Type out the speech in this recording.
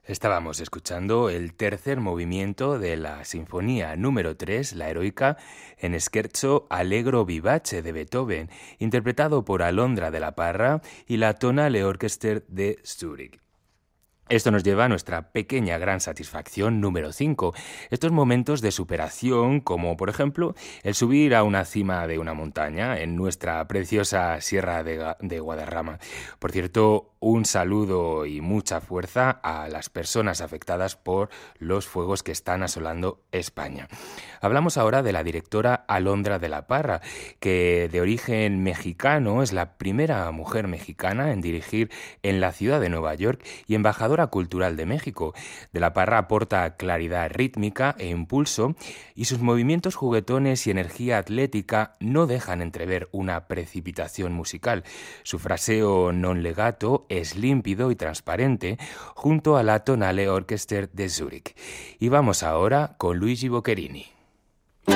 Estábamos escuchando el tercer movimiento de la Sinfonía número 3, la heroica, en Scherzo Allegro Vivace de Beethoven, interpretado por Alondra de la Parra y la Tonale Orchester de Zúrich. Esto nos lleva a nuestra pequeña gran satisfacción número 5, estos momentos de superación como por ejemplo el subir a una cima de una montaña en nuestra preciosa Sierra de Guadarrama. Por cierto, un saludo y mucha fuerza a las personas afectadas por los fuegos que están asolando España. Hablamos ahora de la directora Alondra de la Parra, que de origen mexicano es la primera mujer mexicana en dirigir en la ciudad de Nueva York y embajadora cultural de México. De la Parra aporta claridad rítmica e impulso y sus movimientos juguetones y energía atlética no dejan entrever una precipitación musical. Su fraseo non legato es límpido y transparente junto a la Tonale Orchester de Zúrich. Y vamos ahora con Luigi Boccherini.